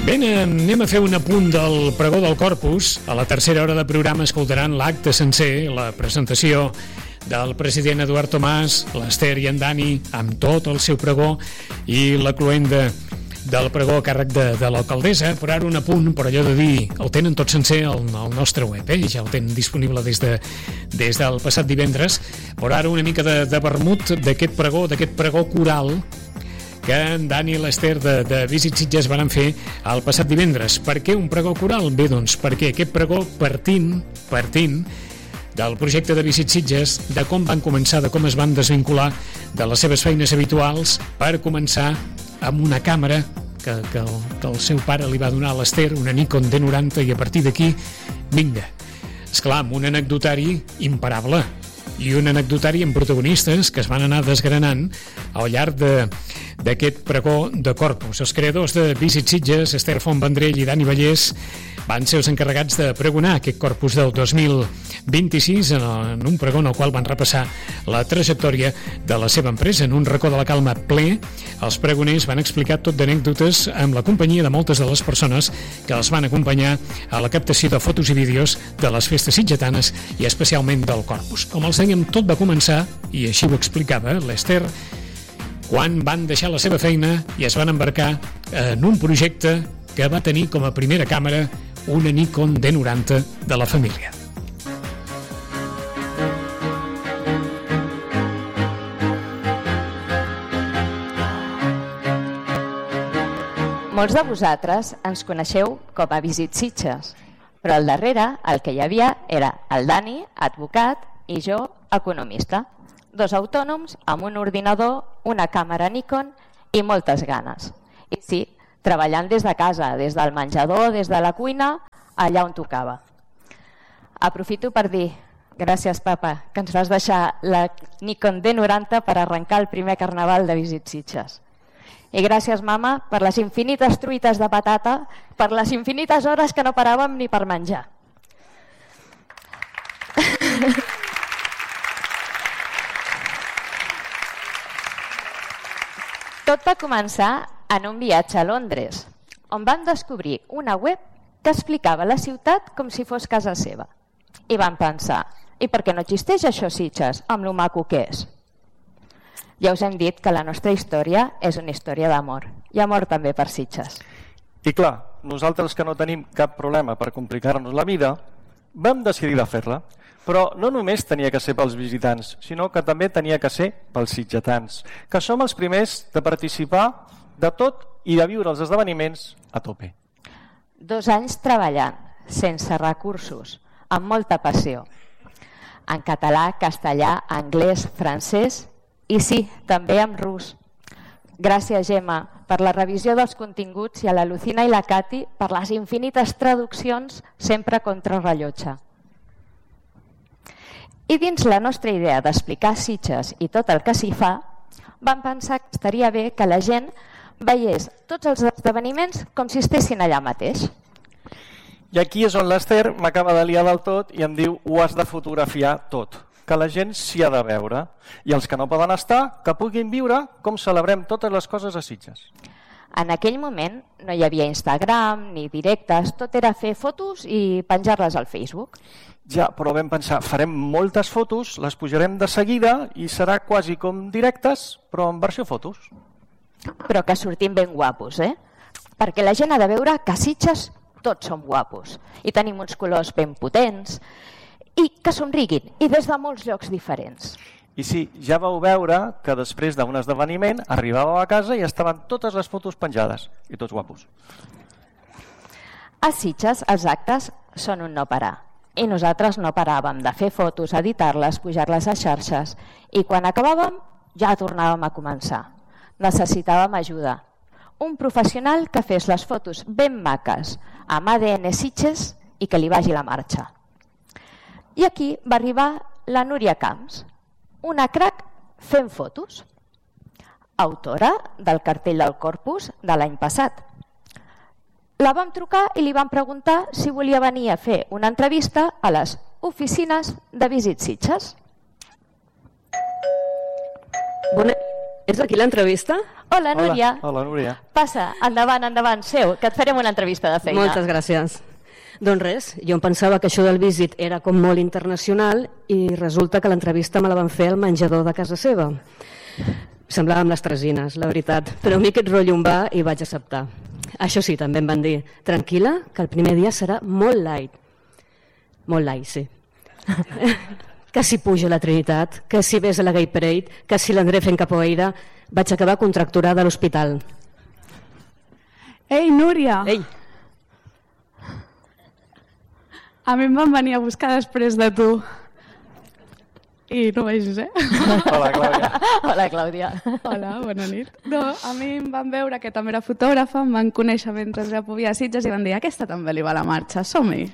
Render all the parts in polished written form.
Bé, anem a fer un apunt del pregó del Corpus. A la tercera hora de programa escoltaran l'acte sencer, la presentació del president Eduard Tomàs, l'Ester i en Dani, amb tot el seu pregó, i la cloenda del pregó a càrrec de l'alcaldessa. Per ara un apunt, però allò de dir, el tenen tot sencer al nostre web, ja el tenen disponible des del passat divendres. Per ara una mica de vermut d'aquest pregó coral que en Dani i l'Ester de Visit Sitges van fer el passat divendres. Per què un pregó coral? Bé, doncs, perquè aquest pregó partint del projecte de Visit Sitges, de com van començar, de com es van desvincular de les seves feines habituals per començar amb una càmera que el seu pare li va donar a l'Ester, una Nikon D90, i a partir d'aquí, vinga. Esclar, amb un anecdotari imparable, i un anecdotari amb protagonistes que es van anar desgranant al llarg d'aquest pregó de Corpus. Els creadors de Visit Sitges, Ester Font Vendrell i Dani Vallès, van ser els encarregats de pregonar aquest Corpus del 2026 en un pregó en el qual van repassar la trajectòria de la seva empresa. En un racó de la calma ple, els pregoners van explicar tot d'anècdotes amb la companyia de moltes de les persones que els van acompanyar a la captació de fotos i vídeos de les festes sitgetanes i especialment del Corpus. Com els dèiem, tot va començar, i així ho explicava l'Ester, quan van deixar la seva feina i es van embarcar en un projecte que va tenir com a primera càmera una Nikon D90 de la família. Molts de vosaltres ens coneixeu com a Visit Sitges, però al darrere el que hi havia era el Dani, advocat, i jo, economista. Dos autònoms amb un ordinador, una càmera Nikon i moltes ganes. I sí, treballant des de casa, des del menjador, des de la cuina, allà on tocava. Aprofito per dir, gràcies papa, que ens vas deixar la Nikon D90 per arrencar el primer carnaval de Visit Sitges. I gràcies mama per les infinites truites de patata, per les infinites hores que no paràvem ni per menjar. Tot va començar en un viatge a Londres, on vam descobrir una web que explicava la ciutat com si fos casa seva. I vam pensar, i per què no existeix això Sitges, amb lo maco que és? Ja us hem dit que la nostra història és una història d'amor, i amor també per Sitges. I clar, nosaltres que no tenim cap problema per complicar-nos la vida, vam decidir de fer-la. Però no només tenia que ser pels visitants, sinó que també tenia que ser pels sitgetans, que som els primers de participar de tot i de viure els esdeveniments a tope. 2 anys treballant, sense recursos, amb molta passió. En català, castellà, anglès, francès i sí, també en rus. Gràcies, Gemma, per la revisió dels continguts i a la Lucina i la Cati per les infinites traduccions sempre contra rellotge. I dins la nostra idea d'explicar Sitges i tot el que s'hi fa, vam pensar que estaria bé que la gent veiés tots els esdeveniments com si estessin allà mateix. I aquí és on l'Ester m'acaba de liar del tot i em diu ho has de fotografiar tot, que la gent s'hi ha de veure. I els que no poden estar, que puguin viure com celebrem totes les coses a Sitges. En aquell moment no hi havia Instagram ni directes, tot era fer fotos i penjar-les al Facebook. Ja, però vam pensar, farem moltes fotos, les pujarem de seguida i serà quasi com directes, però en versió fotos. Però que sortim ben guapos, Perquè la gent ha de veure que a Sitges tots som guapos i tenim uns colors ben potents i que somriguin, i des de molts llocs diferents. I sí, ja vau veure que després d'un esdeveniment arribàveu a casa i estaven totes les fotos penjades, i tots guapos. A Sitges els actes són un no parar. I nosaltres no paràvem de fer fotos, editar-les, pujar-les a xarxes. I quan acabàvem, ja tornàvem a començar. Necessitàvem ajuda. Un professional que fes les fotos ben maques, amb ADN Sitges i que li vagi la marxa. I aquí va arribar la Núria Camps, una crac fent fotos, autora del cartell del Corpus de l'any passat. La vam trucar i li vam preguntar si volia venir a fer una entrevista a les oficines de Visit Sitges. És aquí l'entrevista? Hola, Núria. Hola, Núria. Passa, endavant, seu, que et farem una entrevista de feina. Moltes gràcies. Doncs res, jo em pensava que això del Visit era com molt internacional i resulta que l'entrevista me la van fer al menjador de casa seva. Semblava amb les tresines, la veritat, però a mi aquest rotllo em va i vaig acceptar. Això sí, també em van dir, tranquil·la, que el primer dia serà molt light. Molt light, sí. Que si puja la Trinitat, que si ves a la Gay Parade, que si l'André fent capoeira, vaig acabar contracturada a l'hospital. Ei, Núria! Ei! A mi em van venir a buscar després de tu. I no vegis, Hola, Clàudia. Hola, Clàudia. Hola, bona nit. No, a mi em van veure que també era fotògrafa, em van conèixer mentre era a Sitges i van dir, aquesta també li va la marxa, som-hi.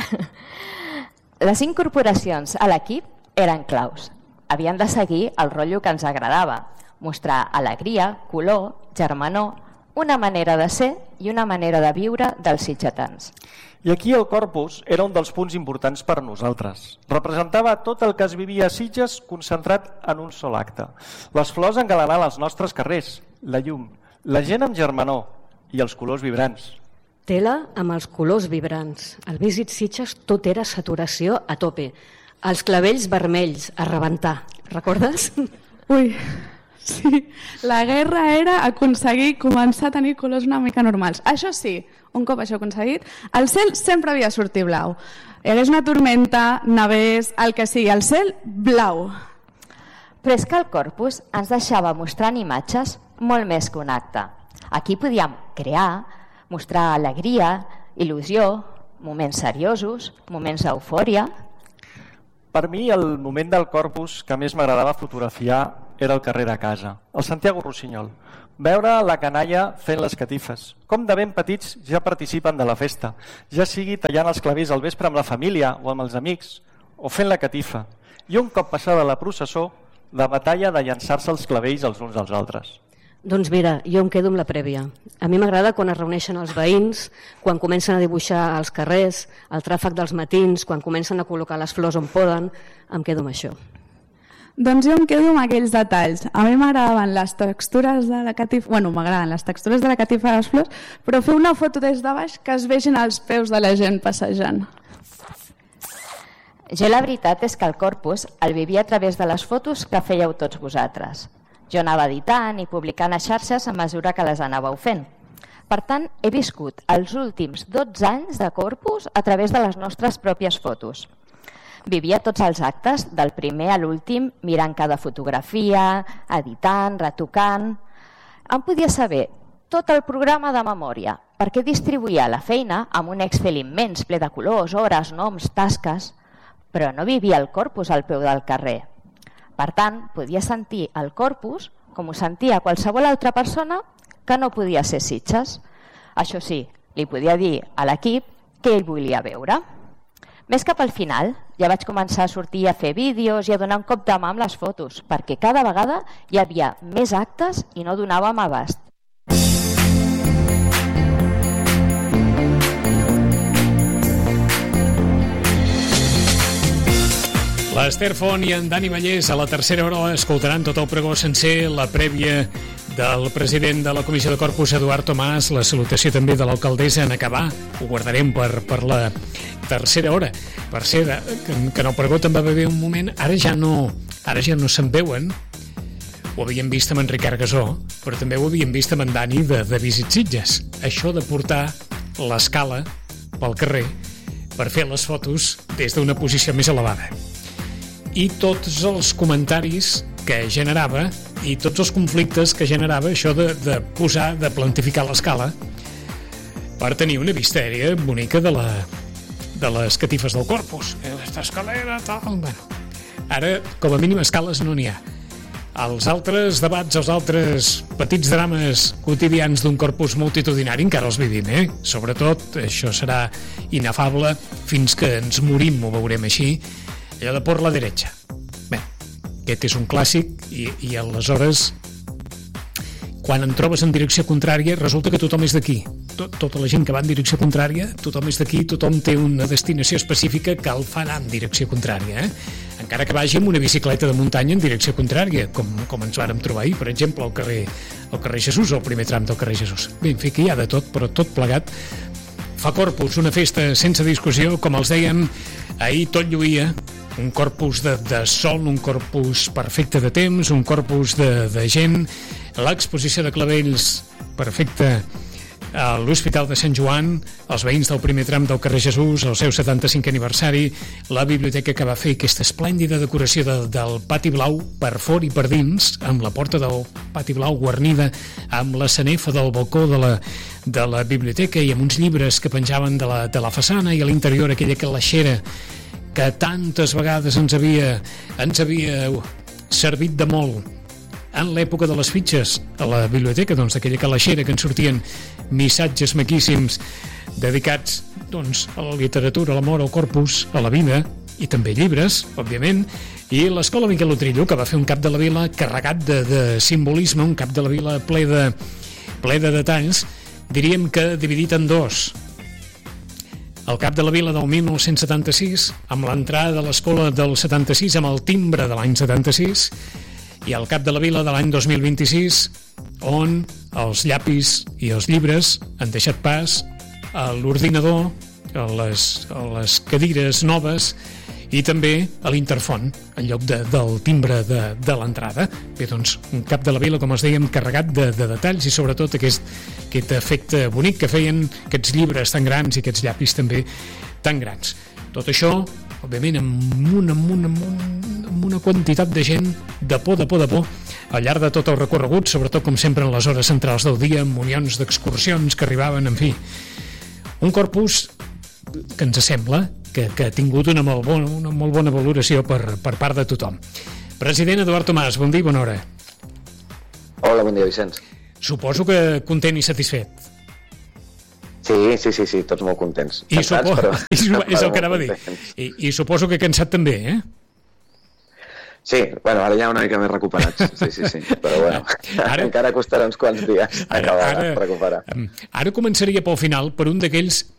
Les incorporacions a l'equip eren claus. Havien de seguir el rotllo que ens agradava, mostrar alegria, color, germanor, una manera de ser i una manera de viure dels sitgetans. I aquí el Corpus era un dels punts importants per nosaltres. Representava tot el que es vivia a Sitges concentrat en un sol acte. Les flors engalanant els nostres carrers, la llum, la gent amb germanor i els colors vibrants. Tela amb els colors vibrants. Al Visit Sitges tot era saturació a tope. Els clavells vermells, a rebentar. Recordes? Ui, sí. La guerra era aconseguir començar a tenir colors una mica normals. Això sí, un cop això aconseguit, el cel sempre havia de sortir blau. Hi hagués una tormenta, nevés, el que sigui, el cel blau. Però és que el Corpus ens deixava mostrant imatges molt més que un acte. Aquí podíem crear, mostrar alegria, il·lusió, moments seriosos, moments d'eufòria. Per mi, el moment del Corpus que més m'agradava fotografiar era el carrer de casa, el Santiago Rossinyol. Veure la canalla fent les catifes. Com de ben petits ja participen de la festa, ja sigui tallant els clavers al vespre amb la família o amb els amics, o fent la catifa. I un cop passada la processó, la batalla de llançar-se els clavells els uns als altres. Doncs mira, jo em quedo amb la prèvia. A mi m'agrada quan es reuneixen els veïns, quan comencen a dibuixar als carrers, el tràfic dels matins, quan comencen a col·locar les flors on poden, em quedo amb això. Doncs jo em quedo amb aquells detalls. A mi m'agradaven les textures de la catifa, m'agraden les textures de la catifa de les flors, però fer una foto des de baix que es vegin els peus de la gent passejant. Jo la veritat és que el Corpus el vivia a través de les fotos que fèieu tots vosaltres. Jo anava editant i publicant a xarxes a mesura que les anàveu fent. Per tant, he viscut els últims 12 anys de Corpus a través de les nostres pròpies fotos. Vivia tots els actes, del primer a l'últim, mirant cada fotografia, editant, retocant. Em podia saber tot el programa de memòria, perquè distribuïa la feina amb un Excel immens, ple de colors, hores, noms, tasques, però no vivia el Corpus al peu del carrer. Per tant, podia sentir el Corpus com ho sentia qualsevol altra persona que no podia ser Sitges. Això sí, li podia dir a l'equip què ell volia veure. Més cap al final, ja vaig començar a sortir a fer vídeos i a donar un cop de mà amb les fotos, perquè cada vegada hi havia més actes i no donàvem abast. L'Ester Font i en Dani Vallès a la tercera hora escoltaran tot el pregó sencer, la prèvia del president de la Comissió de Corpus, Eduard Tomàs, la salutació també de l'alcaldessa en acabar. Ho guardarem per la tercera hora. Per ser que en el pregó també va haver un moment, ara ja no se'n veuen. Ho havíem vist amb en Ricard Gasó, però també ho havíem vist amb en Dani de Visit Sitges. Això de portar l'escala pel carrer per fer les fotos des d'una posició més elevada. I tots els comentaris que generava i tots els conflictes que generava això de posar, de plantificar l'escala per tenir una vista aèria bonica de les catifes del Corpus. Aquesta escalera, tal... Bueno, ara, com a mínim, escales no n'hi ha. Els altres debats, els altres petits drames quotidians d'un Corpus multitudinari encara els vivim, Sobretot, això serà inefable fins que ens morim, ho veurem així, allò de por la derecha. Bé, aquest és un clàssic i aleshores quan en trobes en direcció contrària resulta que tothom és d'aquí. Tota la gent que va en direcció contrària, tothom és d'aquí, tothom té una destinació específica que el fa anar en direcció contrària. En encara que vagi amb una bicicleta de muntanya en direcció contrària, com ens vàrem trobar ahir, per exemple, al carrer Jesús, o el primer tram del carrer Jesús. Bé, en fi, que hi ha de tot, però tot plegat fa Corpus, una festa sense discussió, com els dèiem, ahir tot lluïa, un corpus de sol, un corpus perfecte de temps, un corpus de gent, l'exposició de clavells perfecta a l'Hospital de Sant Joan, els veïns del primer tram del carrer Jesús, el seu 75è aniversari, la biblioteca que va fer aquesta esplèndida decoració del pati blau per fora i per dins, amb la porta del pati blau guarnida amb la sanefa del balcó de la biblioteca i amb uns llibres que penjaven de la façana, i a l'interior aquella calaixera que tantes vegades ens havia servit de molt en l'època de les fitxes a la biblioteca, doncs d'aquella calaixera que ens sortien missatges maquíssims dedicats doncs a la literatura, a l'amor, al corpus, a la vida, i també llibres, òbviament, i l'Escola Miquel Utrillo, que va fer un cap de la vila carregat de simbolisme, un cap de la vila ple de detalls, diríem que dividit en dos. El cap de la vila del 1976, amb l'entrada de l'escola del 76, amb el timbre de l'any 76, i el cap de la vila de l'any 2026, on els llapis i els llibres han deixat pas a l'ordinador, a les cadires noves i també a l'interfon, en lloc del timbre de l'entrada. Bé, doncs, un cap de la vila, com els dèiem, carregat de detalls i sobretot aquest efecte bonic que feien aquests llibres tan grans i aquests llapis també tan grans. Tot això, òbviament, amb una quantitat de gent de por al llarg de tot el recorregut, sobretot, com sempre, en les hores centrals del dia, amb munions d'excursions que arribaven, en fi. Un corpus que ens sembla que ha tingut una molt bona valoració per part de tothom. President Eduard Tomàs, bon dia i bona hora. Hola, bon dia, Vicenç. Suposo que content i satisfet. Sí, tots molt contents. Cansats, però... És el que anava a dir. I suposo que cansat també, eh? Sí, bueno, ara ja una mica més recuperats. Sí, però bueno, encara costarà uns quants dies acabar de recuperar. Ara començaria pel final per un d'aquells